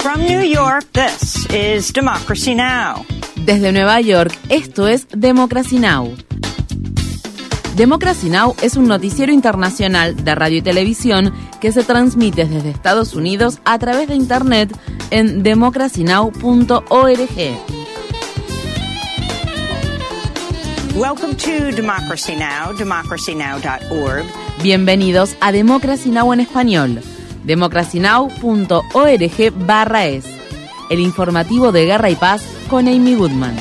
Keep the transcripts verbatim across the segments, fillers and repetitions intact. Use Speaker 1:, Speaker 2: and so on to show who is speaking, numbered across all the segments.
Speaker 1: From New York, this is Democracy Now!
Speaker 2: Desde Nueva York, esto es Democracy Now! Democracy Now! Es un noticiero internacional de radio y televisión que se transmite desde Estados Unidos a través de Internet en democracy now punto org.
Speaker 1: Welcome to Democracy Now!, democracy now dot org.
Speaker 2: Bienvenidos a Democracy Now! En español. democracy now punto org barra es. El informativo de Guerra y Paz con Amy Goodman.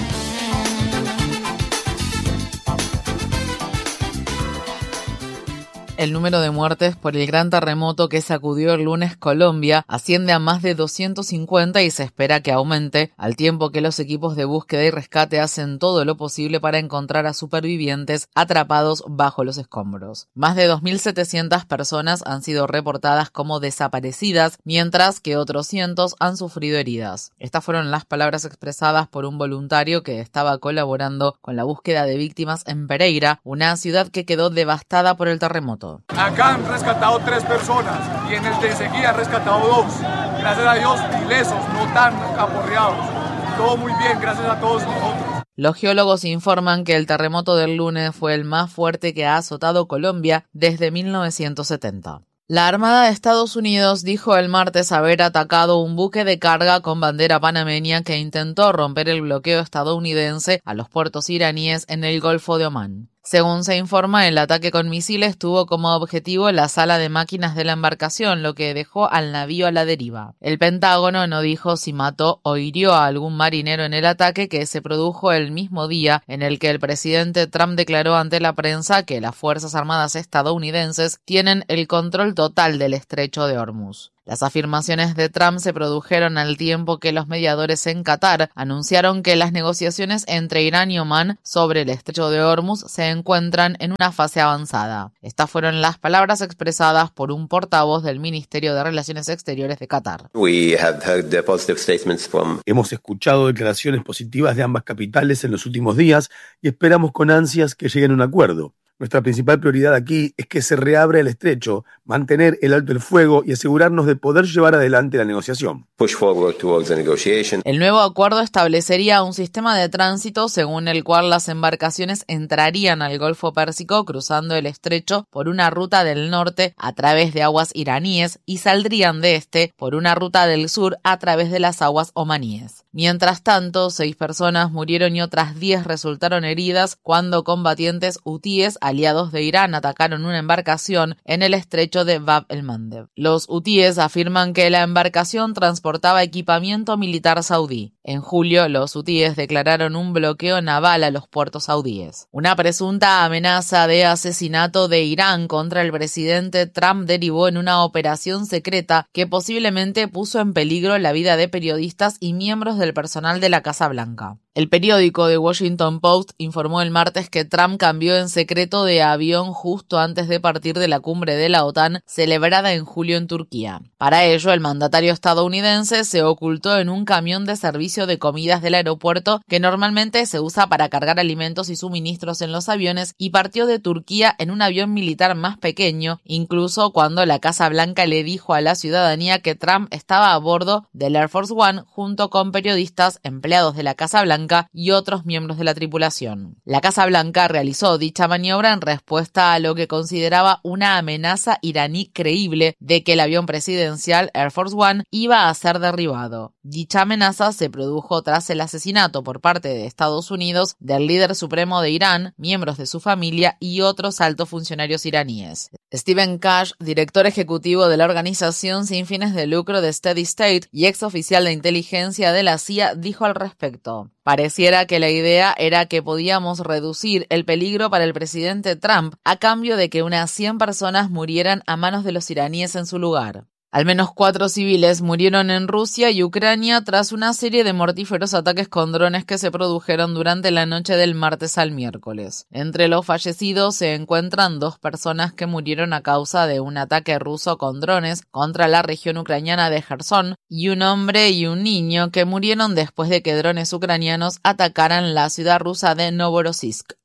Speaker 2: El número de muertes por el gran terremoto que sacudió el lunes Colombia asciende a más de doscientos cincuenta y se espera que aumente, al tiempo que los equipos de búsqueda y rescate hacen todo lo posible para encontrar a supervivientes atrapados bajo los escombros. Más de dos mil setecientas personas han sido reportadas como desaparecidas, mientras que otros cientos han sufrido heridas. Estas fueron las palabras expresadas por un voluntario que estaba colaborando con la búsqueda de víctimas en Pereira, una ciudad que quedó devastada por el terremoto.
Speaker 3: Acá han rescatado tres personas y en el de Enseguida han rescatado dos. Gracias a Dios, ilesos, no tan aporreados. Todo muy bien, gracias a todos nosotros.
Speaker 2: Los geólogos informan que el terremoto del lunes fue el más fuerte que ha azotado Colombia desde mil novecientos setenta. La Armada de Estados Unidos dijo el martes haber atacado un buque de carga con bandera panameña que intentó romper el bloqueo estadounidense a los puertos iraníes en el Golfo de Omán. Según se informa, el ataque con misiles tuvo como objetivo la sala de máquinas de la embarcación, lo que dejó al navío a la deriva. El Pentágono no dijo si mató o hirió a algún marinero en el ataque, que se produjo el mismo día en el que el presidente Trump declaró ante la prensa que las Fuerzas Armadas estadounidenses tienen el control total del estrecho de Hormuz. Las afirmaciones de Trump se produjeron al tiempo que los mediadores en Qatar anunciaron que las negociaciones entre Irán y Omán sobre el estrecho de Hormuz se encuentran en una fase avanzada. Estas fueron las palabras expresadas por un portavoz del Ministerio de Relaciones Exteriores de Qatar.
Speaker 4: We have heard the positive statements from...
Speaker 5: Hemos escuchado declaraciones positivas de ambas capitales en los últimos días y esperamos con ansias que lleguen a un acuerdo. Nuestra principal prioridad aquí es que se reabra el estrecho, mantener el alto el fuego y asegurarnos de poder llevar adelante la negociación.
Speaker 4: Push forward towards the negotiation.
Speaker 2: El nuevo acuerdo establecería un sistema de tránsito según el cual las embarcaciones entrarían al Golfo Pérsico cruzando el estrecho por una ruta del norte a través de aguas iraníes y saldrían de este por una ruta del sur a través de las aguas omaníes. Mientras tanto, seis personas murieron y otras diez resultaron heridas cuando combatientes hutíes aliados de Irán atacaron una embarcación en el estrecho de Bab el-Mandeb. Los hutíes afirman que la embarcación transportaba equipamiento militar saudí. En julio, los hutíes declararon un bloqueo naval a los puertos saudíes. Una presunta amenaza de asesinato de Irán contra el presidente Trump derivó en una operación secreta que posiblemente puso en peligro la vida de periodistas y miembros del personal de la Casa Blanca. El periódico The Washington Post informó el martes que Trump cambió en secreto de avión justo antes de partir de la cumbre de la OTAN celebrada en julio en Turquía. Para ello, el mandatario estadounidense se ocultó en un camión de servicio de comidas del aeropuerto que normalmente se usa para cargar alimentos y suministros en los aviones y partió de Turquía en un avión militar más pequeño, incluso cuando la Casa Blanca le dijo a la ciudadanía que Trump estaba a bordo del Air Force One junto con periodistas, empleados de la Casa Blanca y otros miembros de la tripulación. La Casa Blanca realizó dicha maniobra en respuesta a lo que consideraba una amenaza iraní creíble de que el avión presidencial Air Force One iba a ser derribado. Dicha amenaza se produjo tras el asesinato por parte de Estados Unidos del líder supremo de Irán, miembros de su familia y otros altos funcionarios iraníes. Stephen Cash, director ejecutivo de la organización sin fines de lucro de Steady State y ex oficial de inteligencia de la C I A, dijo al respecto: pareciera que la idea era que podíamos reducir el peligro para el presidente Trump a cambio de que unas cien personas murieran a manos de los iraníes en su lugar. Al menos cuatro civiles murieron en Rusia y Ucrania tras una serie de mortíferos ataques con drones que se produjeron durante la noche del martes al miércoles. Entre los fallecidos se encuentran dos personas que murieron a causa de un ataque ruso con drones contra la región ucraniana de Jersón y un hombre y un niño que murieron después de que drones ucranianos atacaran la ciudad rusa de Novorossiysk.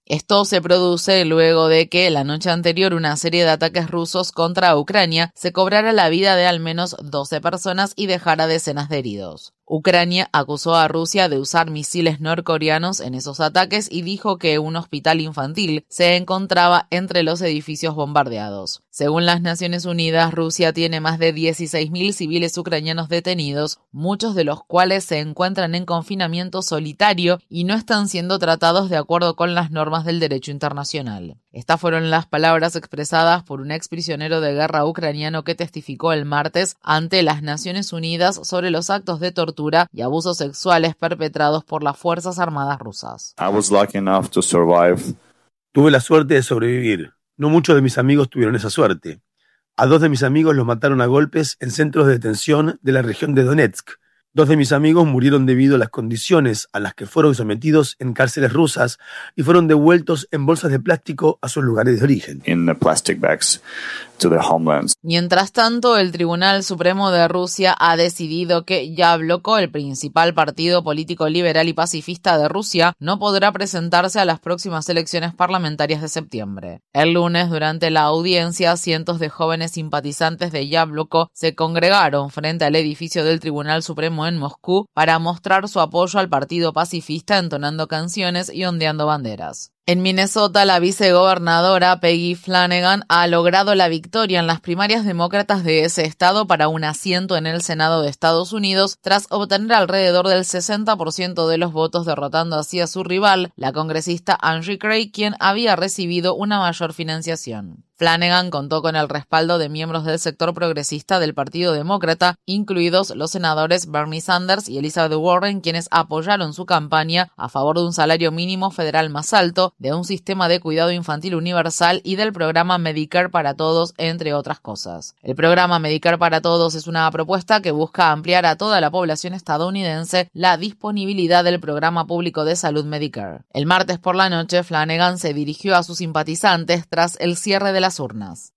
Speaker 2: Esto se produce luego de que la noche anterior una serie de ataques rusos contra Ucrania se cobrara la vida de al menos doce personas y dejara decenas de heridos. Ucrania acusó a Rusia de usar misiles norcoreanos en esos ataques y dijo que un hospital infantil se encontraba entre los edificios bombardeados. Según las Naciones Unidas, Rusia tiene más de dieciséis mil civiles ucranianos detenidos, muchos de los cuales se encuentran en confinamiento solitario y no están siendo tratados de acuerdo con las normas del derecho internacional. Estas fueron las palabras expresadas por un exprisionero de guerra ucraniano que testificó el martes ante las Naciones Unidas sobre los actos de tortura y abusos sexuales perpetrados por las Fuerzas Armadas rusas.
Speaker 6: I was lucky enough to survive.
Speaker 5: Tuve la suerte de sobrevivir. No muchos de mis amigos tuvieron esa suerte. A dos de mis amigos los mataron a golpes en centros de detención de la región de Donetsk. Dos de mis amigos murieron debido a las condiciones a las que fueron sometidos en cárceles rusas y fueron devueltos en bolsas de plástico a sus lugares de origen.
Speaker 6: In the plastic bags to their homelands.
Speaker 2: Mientras tanto, el Tribunal Supremo de Rusia ha decidido que Yabloko, el principal partido político liberal y pacifista de Rusia, no podrá presentarse a las próximas elecciones parlamentarias de septiembre. El lunes, durante la audiencia, cientos de jóvenes simpatizantes de Yabloko se congregaron frente al edificio del Tribunal Supremo en Moscú para mostrar su apoyo al partido pacifista entonando canciones y ondeando banderas. En Minnesota, la vicegobernadora Peggy Flanagan ha logrado la victoria en las primarias demócratas de ese estado para un asiento en el Senado de Estados Unidos tras obtener alrededor del sesenta por ciento de los votos, derrotando así a su rival, la congresista Angie Craig, quien había recibido una mayor financiación. Flanagan contó con el respaldo de miembros del sector progresista del Partido Demócrata, incluidos los senadores Bernie Sanders y Elizabeth Warren, quienes apoyaron su campaña a favor de un salario mínimo federal más alto, de un sistema de cuidado infantil universal y del programa Medicare para Todos, entre otras cosas. El programa Medicare para Todos es una propuesta que busca ampliar a toda la población estadounidense la disponibilidad del programa público de salud Medicare. El martes por la noche, Flanagan se dirigió a sus simpatizantes tras el cierre de la urnas.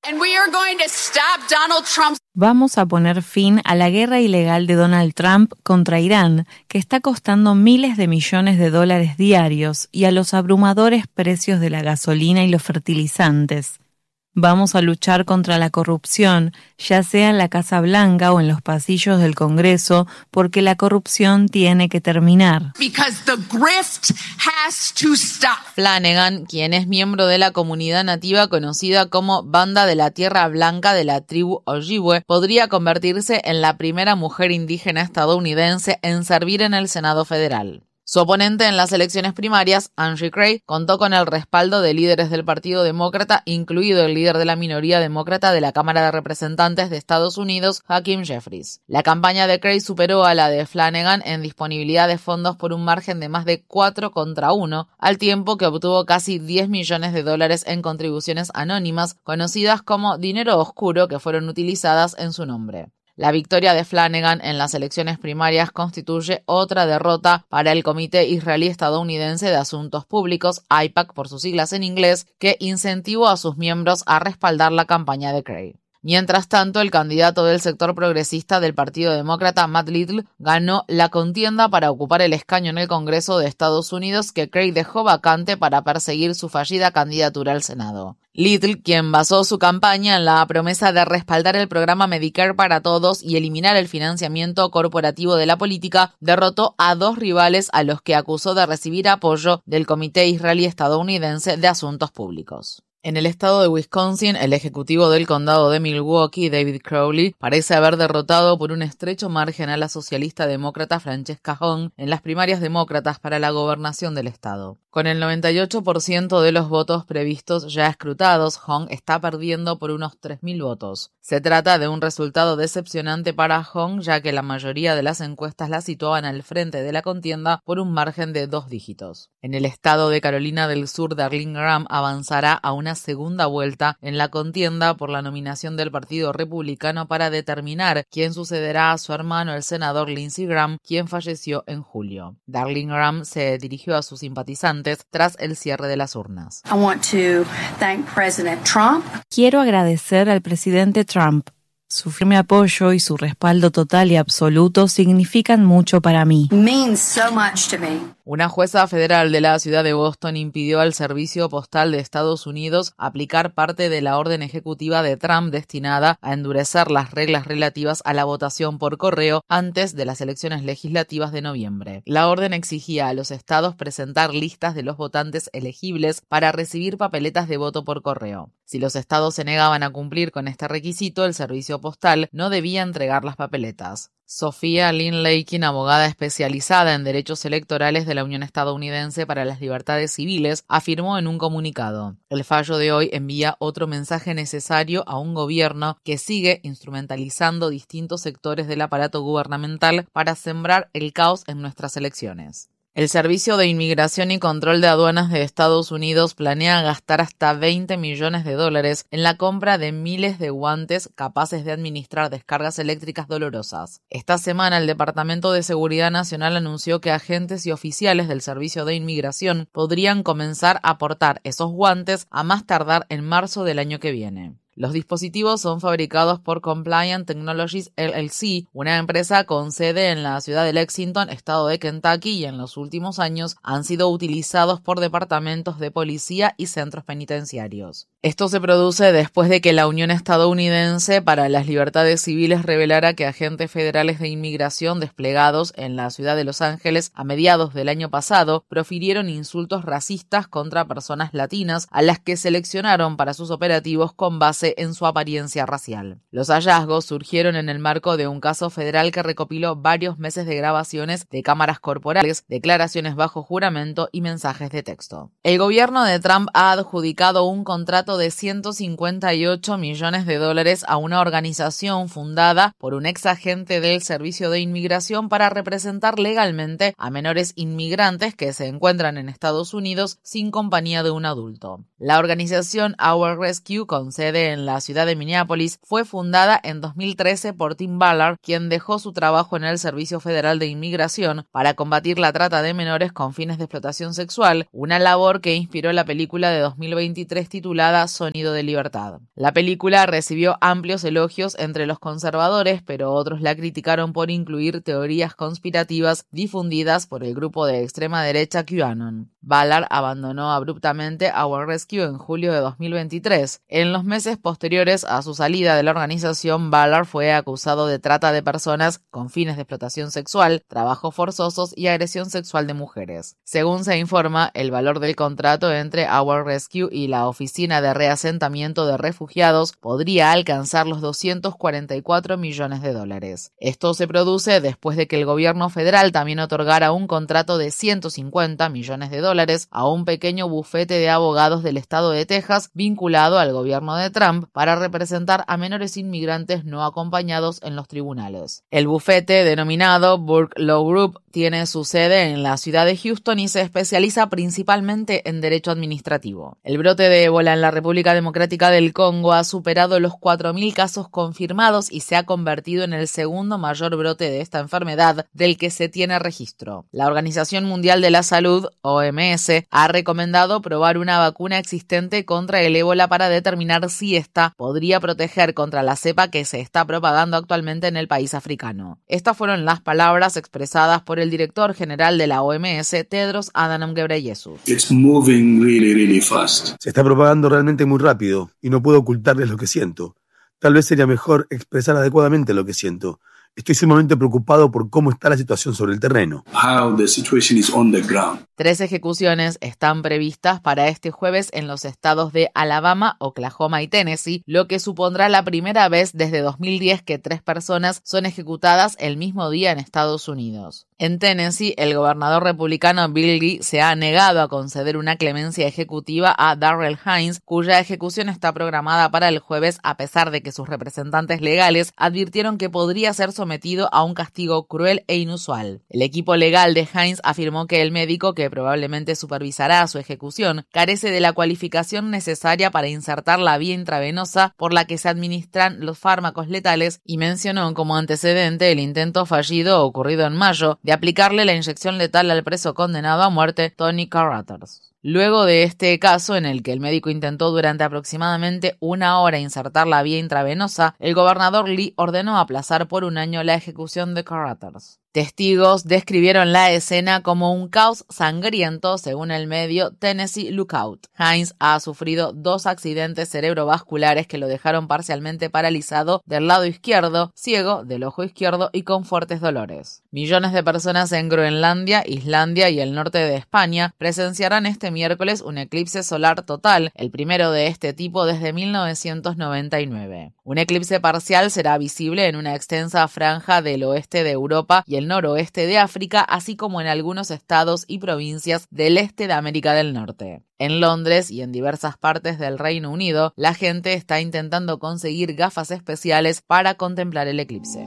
Speaker 7: Vamos a poner fin a la guerra ilegal de Donald Trump contra Irán, que está costando miles de millones de dólares diarios, y a los abrumadores precios de la gasolina y los fertilizantes. Vamos a luchar contra la corrupción, ya sea en la Casa Blanca o en los pasillos del Congreso, porque la corrupción tiene que terminar.
Speaker 2: Flanagan, quien es miembro de la comunidad nativa conocida como Banda de la Tierra Blanca de la tribu Ojibwe, podría convertirse en la primera mujer indígena estadounidense en servir en el Senado federal. Su oponente en las elecciones primarias, Angie Craig, contó con el respaldo de líderes del Partido Demócrata, incluido el líder de la minoría demócrata de la Cámara de Representantes de Estados Unidos, Hakeem Jeffries. La campaña de Craig superó a la de Flanagan en disponibilidad de fondos por un margen de más de cuatro contra uno, al tiempo que obtuvo casi diez millones de dólares en contribuciones anónimas, conocidas como dinero oscuro, que fueron utilizadas en su nombre. La victoria de Flanagan en las elecciones primarias constituye otra derrota para el Comité Israelí Estadounidense de Asuntos Públicos, I PAC por sus siglas en inglés, que incentivó a sus miembros a respaldar la campaña de Craig. Mientras tanto, el candidato del sector progresista del Partido Demócrata, Matt Little, ganó la contienda para ocupar el escaño en el Congreso de Estados Unidos que Craig dejó vacante para perseguir su fallida candidatura al Senado. Little, quien basó su campaña en la promesa de respaldar el programa Medicare para Todos y eliminar el financiamiento corporativo de la política, derrotó a dos rivales a los que acusó de recibir apoyo del Comité Israelí Estadounidense de Asuntos Públicos. En el estado de Wisconsin, el ejecutivo del condado de Milwaukee, David Crowley, parece haber derrotado por un estrecho margen a la socialista demócrata Francesca Hong en las primarias demócratas para la gobernación del estado. Con el noventa y ocho por ciento de los votos previstos ya escrutados, Hong está perdiendo por unos tres mil votos. Se trata de un resultado decepcionante para Hong, ya que la mayoría de las encuestas la situaban al frente de la contienda por un margen de dos dígitos. En el estado de Carolina del Sur, Darlene Graham avanzará a una segunda vuelta en la contienda por la nominación del Partido Republicano para determinar quién sucederá a su hermano, el senador Lindsey Graham, quien falleció en julio. Darlene Graham se dirigió a sus simpatizantes tras el cierre de las urnas.
Speaker 7: Quiero agradecer al presidente Trump. Su firme apoyo y su respaldo total y absoluto significan mucho para mí.
Speaker 8: Means so much to me.
Speaker 2: Una jueza federal de la ciudad de Boston impidió al Servicio Postal de Estados Unidos aplicar parte de la orden ejecutiva de Trump destinada a endurecer las reglas relativas a la votación por correo antes de las elecciones legislativas de noviembre. La orden exigía a los estados presentar listas de los votantes elegibles para recibir papeletas de voto por correo. Si los estados se negaban a cumplir con este requisito, el servicio postal no debía entregar las papeletas. Sofía Lynn Lakin, abogada especializada en derechos electorales de la Unión Estadounidense para las Libertades Civiles, afirmó en un comunicado: el fallo de hoy envía otro mensaje necesario a un gobierno que sigue instrumentalizando distintos sectores del aparato gubernamental para sembrar el caos en nuestras elecciones. El Servicio de Inmigración y Control de Aduanas de Estados Unidos planea gastar hasta veinte millones de dólares en la compra de miles de guantes capaces de administrar descargas eléctricas dolorosas. Esta semana, el Departamento de Seguridad Nacional anunció que agentes y oficiales del Servicio de Inmigración podrían comenzar a portar esos guantes a más tardar en marzo del año que viene. Los dispositivos son fabricados por Compliant Technologies L L C, una empresa con sede en la ciudad de Lexington, estado de Kentucky, y en los últimos años han sido utilizados por departamentos de policía y centros penitenciarios. Esto se produce después de que la Unión Estadounidense para las Libertades Civiles revelara que agentes federales de inmigración desplegados en la ciudad de Los Ángeles a mediados del año pasado profirieron insultos racistas contra personas latinas a las que seleccionaron para sus operativos con base en su apariencia racial. Los hallazgos surgieron en el marco de un caso federal que recopiló varios meses de grabaciones de cámaras corporales, declaraciones bajo juramento y mensajes de texto. El gobierno de Trump ha adjudicado un contrato de ciento cincuenta y ocho millones de dólares a una organización fundada por un ex agente del Servicio de Inmigración para representar legalmente a menores inmigrantes que se encuentran en Estados Unidos sin compañía de un adulto. La organización Our Rescue, con sede en la ciudad de Minneapolis, fue fundada en dos mil trece por Tim Ballard, quien dejó su trabajo en el Servicio Federal de Inmigración para combatir la trata de menores con fines de explotación sexual, una labor que inspiró la película de dos mil veintitrés titulada Sonido de Libertad. La película recibió amplios elogios entre los conservadores, pero otros la criticaron por incluir teorías conspirativas difundidas por el grupo de extrema derecha QAnon. Ballard abandonó abruptamente Our Rescue en julio de dos mil veintitrés. En los meses posteriores a su salida de la organización, Ballard fue acusado de trata de personas con fines de explotación sexual, trabajos forzosos y agresión sexual de mujeres. Según se informa, el valor del contrato entre Our Rescue y la Oficina de Reasentamiento de Refugiados podría alcanzar los doscientos cuarenta y cuatro millones de dólares. Esto se produce después de que el gobierno federal también otorgara un contrato de ciento cincuenta millones de dólares a un pequeño bufete de abogados del estado de Texas vinculado al gobierno de Trump para representar a menores inmigrantes no acompañados en los tribunales. El bufete, denominado Burke Law Group, tiene su sede en la ciudad de Houston y se especializa principalmente en derecho administrativo. El brote de ébola en la República Democrática del Congo ha superado los cuatro mil casos confirmados y se ha convertido en el segundo mayor brote de esta enfermedad del que se tiene registro. La Organización Mundial de la Salud, O M S, ha recomendado probar una vacuna existente contra el ébola para determinar si esta podría proteger contra la cepa que se está propagando actualmente en el país africano. Estas fueron las palabras expresadas por el director general de la O M S, Tedros Adhanom Ghebreyesus.
Speaker 5: It's moving really, really fast. Se está propagando realmente muy rápido y no puedo ocultarles lo que siento. Tal vez sería mejor expresar adecuadamente lo que siento. Estoy sumamente preocupado por cómo está la situación sobre el terreno. How the situation is on the ground.
Speaker 2: Tres ejecuciones están previstas para este jueves en los estados de Alabama, Oklahoma y Tennessee, lo que supondrá la primera vez desde dos mil diez que tres personas son ejecutadas el mismo día en Estados Unidos. En Tennessee, el gobernador republicano Bill Lee se ha negado a conceder una clemencia ejecutiva a Darrell Hines, cuya ejecución está programada para el jueves a pesar de que sus representantes legales advirtieron que podría ser sometido a un castigo cruel e inusual. El equipo legal de Hines afirmó que el médico que probablemente supervisará su ejecución carece de la cualificación necesaria para insertar la vía intravenosa por la que se administran los fármacos letales y mencionó como antecedente el intento fallido ocurrido en mayo de aplicarle la inyección letal al preso condenado a muerte Tony Carruthers. Luego de este caso, en el que el médico intentó durante aproximadamente una hora insertar la vía intravenosa, el gobernador Lee ordenó aplazar por un año la ejecución de Carruthers. Testigos describieron la escena como un caos sangriento, según el medio Tennessee Lookout. Hines ha sufrido dos accidentes cerebrovasculares que lo dejaron parcialmente paralizado del lado izquierdo, ciego del ojo izquierdo y con fuertes dolores. Millones de personas en Groenlandia, Islandia y el norte de España presenciarán este miércoles un eclipse solar total, el primero de este tipo desde mil novecientos noventa y nueve. Un eclipse parcial será visible en una extensa franja del oeste de Europa y el noroeste de África, así como en algunos estados y provincias del este de América del Norte. En Londres y en diversas partes del Reino Unido, la gente está intentando conseguir gafas especiales para contemplar el eclipse.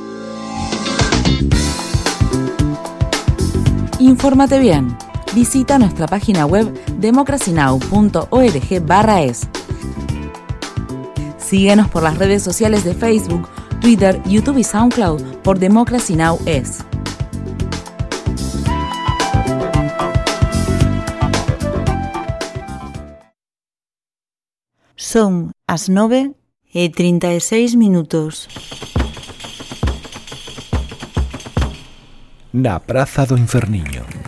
Speaker 9: Infórmate bien. Visita nuestra página web democracy now punto org barra es. Síguenos por las redes sociales de Facebook, Twitter, YouTube y SoundCloud por Democracy Now! Es.
Speaker 10: Son as nove e trinta e seis minutos.
Speaker 11: Na Praza do Inferniño.